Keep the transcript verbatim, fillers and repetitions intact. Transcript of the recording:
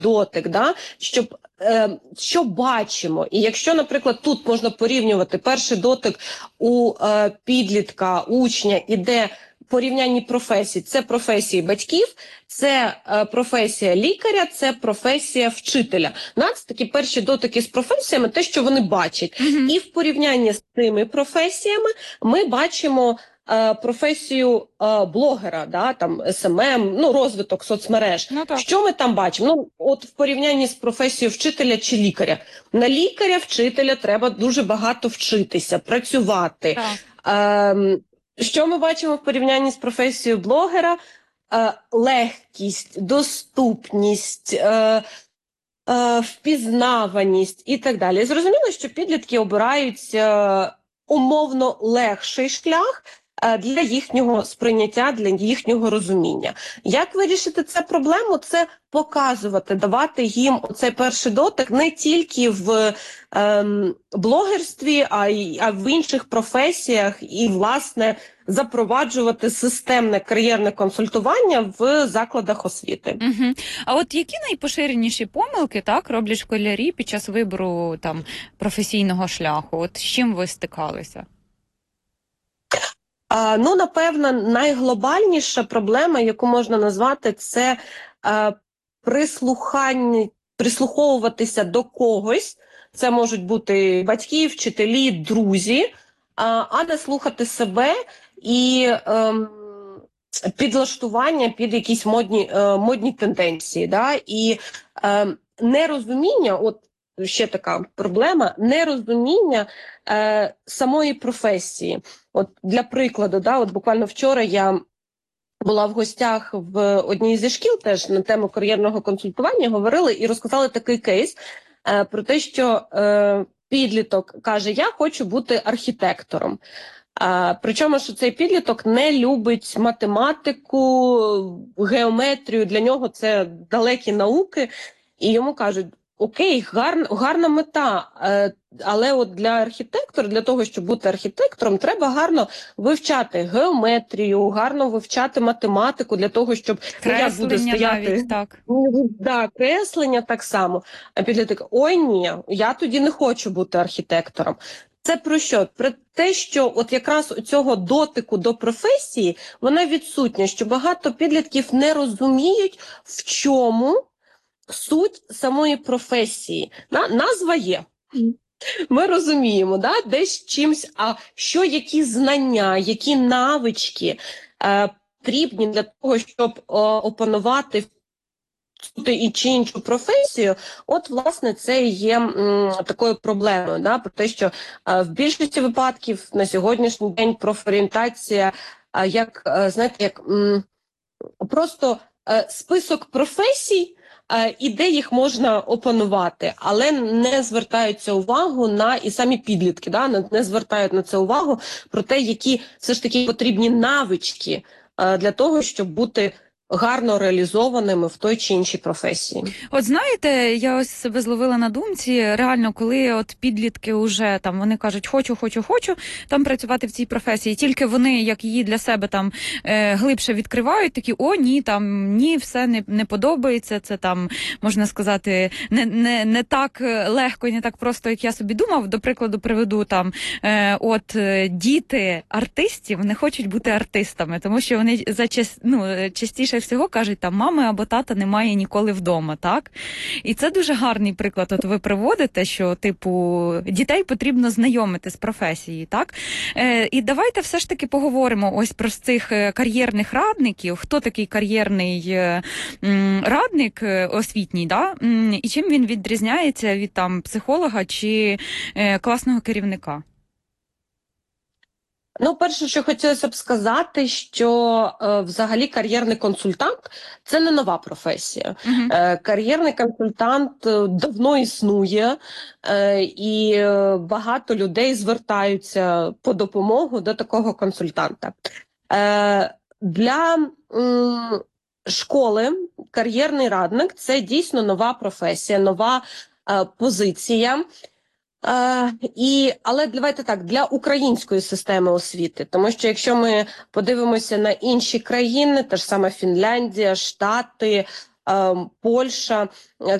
дотик, да? Щоб, е, що бачимо. І якщо, наприклад, тут можна порівнювати перший дотик у е, підлітка, учня, іде порівнянні професій. Це професії батьків, це е, професія лікаря, це професія вчителя. Да? Це такі перші дотики з професіями, те, що вони бачать. Mm-hmm. І в порівнянні з цими професіями ми бачимо е, професію е, блогера, да? Там ес ем ем, ну, розвиток соцмереж. Ну, так. Що ми там бачимо? Ну, от в порівнянні з професією вчителя чи лікаря. На лікаря, вчителя треба дуже багато вчитися, працювати. Так. Е, Що ми бачимо в порівнянні з професією блогера? Е, легкість, доступність, е, е, впізнаваність і так далі. Зрозуміло, що підлітки обирають е, умовно легший шлях е, для їхнього сприйняття, для їхнього розуміння. Як вирішити цю проблему? Це показувати, давати їм оцей перший дотик не тільки в ем, блогерстві, а й а в інших професіях і, власне, запроваджувати системне кар'єрне консультування в закладах освіти. Угу. А от які найпоширеніші помилки, так, роблять школярі під час вибору там професійного шляху? От з чим ви стикалися? А, ну, напевно, найглобальніша проблема, яку можна назвати, це а, прислухання, прислуховуватися до когось. Це можуть бути батьки, вчителі, друзі, а, а не слухати себе і ем, підлаштування під якісь модні, е, модні тенденції. Да? І е, нерозуміння, от ще така проблема, нерозуміння е, самої професії. От для прикладу, да, от буквально вчора я була в гостях в одній зі шкіл, теж на тему кар'єрного консультування, говорили і розказали такий кейс е, про те, що е, підліток каже, я хочу бути архітектором. А, причому, що цей підліток не любить математику, геометрію, для нього це далекі науки, і йому кажуть, окей, гарна, гарна мета, але от для архітектора, для того, щоб бути архітектором, треба гарно вивчати геометрію, гарно вивчати математику, для того, щоб ну, я буду стояти. Навіть, так. Да, креслення так само. А підліток, ой, ні, я тоді не хочу бути архітектором. Це про що? Про те, що от якраз у цього дотику до професії, вона відсутня, що багато підлітків не розуміють, в чому суть самої професії. На, назва є. Ми розуміємо, да? Десь чимсь, а що, які знання, які навички е, потрібні для того, щоб е, опанувати і чи іншу професію, от, власне, це є м, такою проблемою, да, про те, що а, в більшості випадків на сьогоднішній день профорієнтація, а, як, а, знаєте, як м, просто а, список професій, а, і де їх можна опанувати, але не звертаються увагу на, і самі підлітки, да, не звертають на це увагу, про те, які все ж таки потрібні навички а, для того, щоб бути гарно реалізованими в той чи іншій професії. От знаєте, я ось себе зловила на думці, реально, коли от підлітки вже там, вони кажуть, хочу, хочу, хочу там працювати в цій професії, тільки вони, як її для себе там е, глибше відкривають, такі, о, ні, там, ні, все не, не подобається, це там, можна сказати, не, не, не так легко і не так просто, як я собі думав. До прикладу, приведу там, е, от е, діти артистів не хочуть бути артистами, тому що вони за час, ну, частіше всього кажуть, там, мами або тата немає ніколи вдома, так? І це дуже гарний приклад, от ви приводите, що, типу, дітей потрібно знайомити з професією, так? Е, і давайте все ж таки поговоримо ось про цих кар'єрних радників, хто такий кар'єрний е, м, радник е, освітній, да? М, і чим він відрізняється від, там, психолога чи е, класного керівника? Ну, перше, що хотілося б сказати, що е, взагалі кар'єрний консультант – це не нова професія. Uh-huh. Е, кар'єрний консультант е, давно існує, е, і е, багато людей звертаються по допомогу до такого консультанта. Е, для м, школи кар'єрний радник – це дійсно нова професія, нова е, позиція. Uh, і, але давайте так, для української системи освіти, тому що якщо ми подивимося на інші країни, та ж саме Фінляндія, Штати, е, Польща. Е,